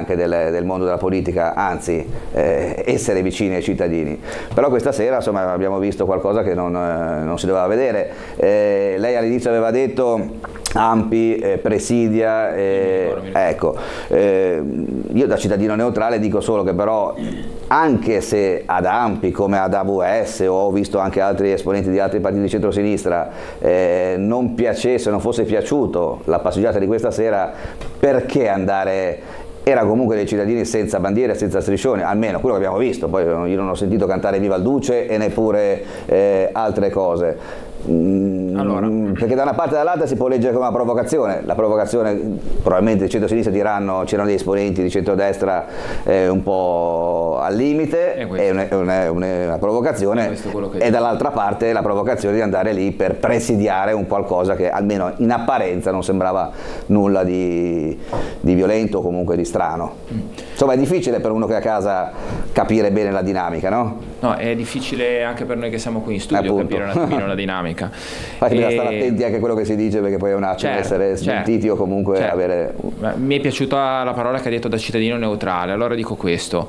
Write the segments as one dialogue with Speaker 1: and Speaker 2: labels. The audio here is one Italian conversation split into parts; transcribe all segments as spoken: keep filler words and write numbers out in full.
Speaker 1: anche del, del mondo della politica, anzi eh, essere vicini ai cittadini. Però questa sera insomma abbiamo visto qualcosa che non, eh, non si doveva vedere. Eh, lei all'inizio aveva detto Ampi, eh, Presidia, eh, ecco, eh, io da cittadino neutrale dico solo che però anche se ad Ampi come ad A V S o ho visto anche altri esponenti di altri partiti di centrosinistra eh, non piacesse, non fosse piaciuto la passeggiata di questa sera, perché andare? Era comunque dei cittadini senza bandiere, senza striscioni, almeno quello che abbiamo visto, poi io non ho sentito cantare Viva il Duce e neppure eh, altre cose. Allora. Perché da una parte e dall'altra si può leggere come una provocazione, la provocazione probabilmente di centro-sinistra diranno c'erano degli esponenti di centrodestra eh, un po' al limite, è una, una, una, una provocazione, e dall'altra parte la provocazione di andare lì per presidiare un qualcosa che almeno in apparenza non sembrava nulla di, di violento o comunque di strano. Insomma è difficile per uno che è a casa capire bene la dinamica, no?
Speaker 2: No, è difficile anche per noi che siamo qui in studio
Speaker 1: Appunto.
Speaker 2: capire un attimino la dinamica.
Speaker 1: Infatti
Speaker 2: e...
Speaker 1: bisogna stare attenti anche a quello che si dice, perché poi è un attimo
Speaker 2: certo,
Speaker 1: essere smentiti
Speaker 2: certo,
Speaker 1: o comunque
Speaker 2: certo.
Speaker 1: avere...
Speaker 2: Mi è piaciuta la parola che ha detto da cittadino neutrale, allora dico questo,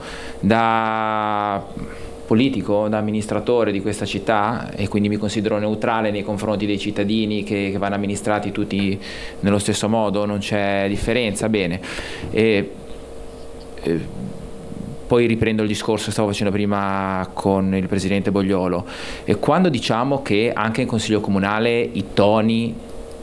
Speaker 2: da politico, da amministratore di questa città, e quindi mi considero neutrale nei confronti dei cittadini che, che vanno amministrati tutti nello stesso modo, non c'è differenza, bene. E, e, Poi riprendo il discorso che stavo facendo prima con il presidente Bogliolo, e quando diciamo che anche in Consiglio Comunale i toni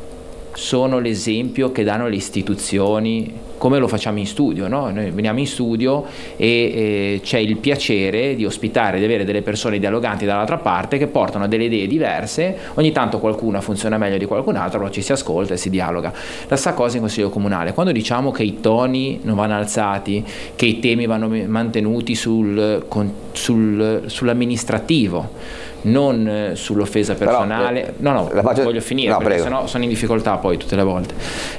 Speaker 2: sono l'esempio che danno le istituzioni, come lo facciamo in studio, no? Noi veniamo in studio e eh, c'è il piacere di ospitare, di avere delle persone dialoganti dall'altra parte che portano delle idee diverse, ogni tanto qualcuna funziona meglio di qualcun altro, però ci si ascolta e si dialoga. La stessa cosa in Consiglio Comunale, quando diciamo che i toni non vanno alzati, che i temi vanno mantenuti sul, con, sul, sull'amministrativo, non sull'offesa personale, però, no no, faccio... voglio finire, no, perché sennò sono in difficoltà poi tutte le volte.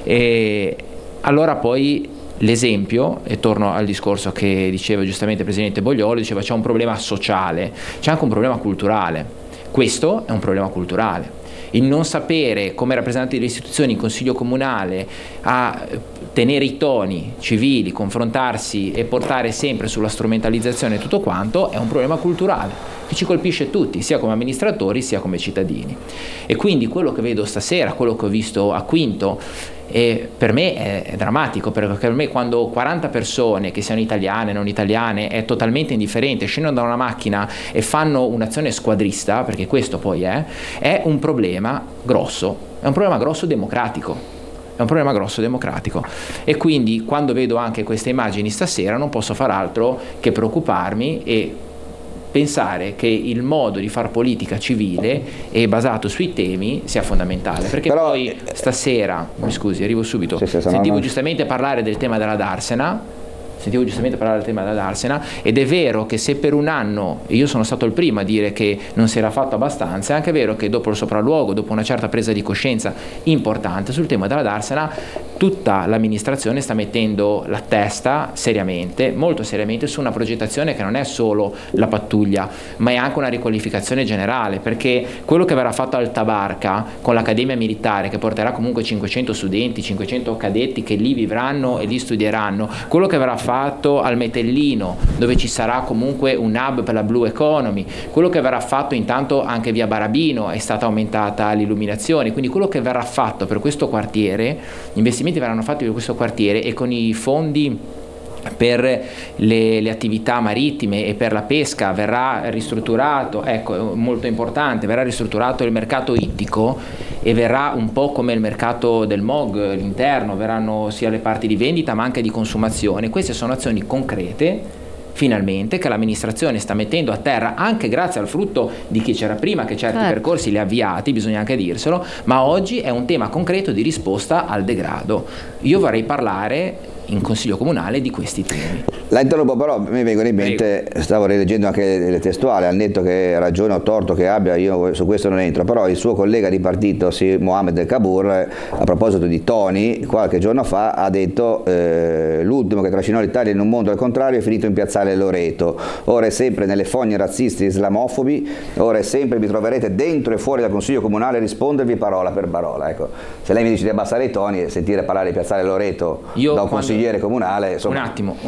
Speaker 2: E allora poi l'esempio, e torno al discorso che diceva giustamente il presidente Bogliolo, diceva c'è un problema sociale, c'è anche un problema culturale. Questo è un problema culturale. Il non sapere come rappresentanti delle istituzioni in Consiglio Comunale a tenere i toni civili, confrontarsi e portare sempre sulla strumentalizzazione e tutto quanto è un problema culturale che ci colpisce tutti, sia come amministratori sia come cittadini. E quindi quello che vedo stasera, quello che ho visto a Quinto, e per me è, è drammatico, perché per me quando quaranta persone, che siano italiane, non italiane, è totalmente indifferente, scendono da una macchina e fanno un'azione squadrista, perché questo poi è, è un problema grosso, è un problema grosso democratico. È un problema grosso democratico. E quindi quando vedo anche queste immagini stasera non posso far altro che preoccuparmi e pensare che il modo di far politica civile e basato sui temi sia fondamentale, perché però, poi stasera, mi scusi, arrivo subito, sì, sì, sentivo no, giustamente parlare del tema della Darsena, sentivo giustamente parlare del tema della Darsena, ed è vero che se per un anno, e io sono stato il primo a dire che non si era fatto abbastanza, è anche vero che dopo il sopralluogo, dopo una certa presa di coscienza importante sul tema della Darsena, tutta l'amministrazione sta mettendo la testa seriamente, molto seriamente, su una progettazione che non è solo la pattuglia, ma è anche una riqualificazione generale, perché quello che verrà fatto al Tabarca con l'Accademia Militare, che porterà comunque cinquecento studenti, cinquecento cadetti che lì vivranno e lì studieranno, quello che verrà fatto al Metellino, dove ci sarà comunque un hub per la Blue Economy, quello che verrà fatto intanto anche via Barabino, è stata aumentata l'illuminazione, quindi quello che verrà fatto per questo quartiere, gli investimenti verranno fatti per questo quartiere, e con i fondi per le, le attività marittime e per la pesca verrà ristrutturato, ecco, molto importante, verrà ristrutturato il mercato ittico e verrà un po' come il mercato del M O G, l'interno, verranno sia le parti di vendita ma anche di consumazione. Queste sono azioni concrete, finalmente, che l'amministrazione sta mettendo a terra, anche grazie al frutto di chi c'era prima, che certi certo. percorsi li ha avviati, bisogna anche dirselo, ma oggi è un tema concreto di risposta al degrado. Io vorrei parlare in Consiglio Comunale di questi temi.
Speaker 1: La interrompo, però mi vengono in mente, Prego. Stavo rileggendo anche le testuali, al netto che ragione o torto che abbia, io su questo non entro, però il suo collega di partito, sì, Mohamed El Kabur, a proposito di toni, qualche giorno fa ha detto eh, l'ultimo che trascinò l'Italia in un mondo al contrario è finito in piazzale Loreto, ora è sempre nelle fogne razzisti e islamofobi, ora è sempre mi troverete dentro e fuori dal Consiglio Comunale a rispondervi parola per parola. Ecco, se lei mi dice di abbassare i toni e sentire parlare di piazzale Loreto io da un quando... consigliere comunale, insomma...
Speaker 2: Un attimo,